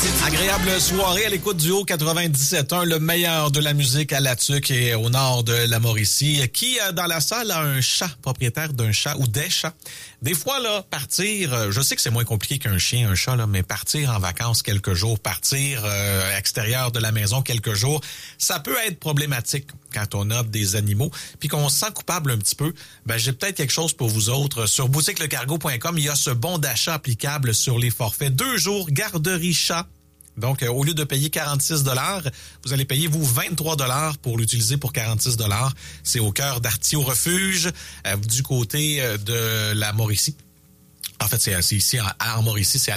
Agréable soirée à l'écoute du Haut 97.1, le meilleur de la musique à La Tuque et au nord de la Mauricie. Qui, dans la salle, a un chat, propriétaire d'un chat ou des chats? Des fois, là, partir, je sais que c'est moins compliqué qu'un chien, un chat, là, mais partir en vacances quelques jours, partir à l'extérieur de la maison quelques jours, ça peut être problématique quand on a des animaux, puis qu'on se sent coupable un petit peu. Ben, j'ai peut-être quelque chose pour vous autres. Sur boutiquelecargo.com, il y a ce bon d'achat applicable sur les forfaits 2 jours garderie chat. Donc, au lieu de payer 46 $, vous allez payer, vous, 23 $ pour l'utiliser pour 46 $. C'est au cœur d'Artio Refuge, du côté de la Mauricie. En fait, c'est ici, en Mauricie, c'est à